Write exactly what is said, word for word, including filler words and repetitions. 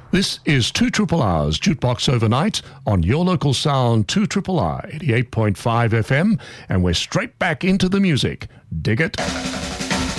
This is two Triple R's Jukebox Overnight on your local sound two Triple R, eighty-eight point five F M, and we're straight back into the music. Dig it?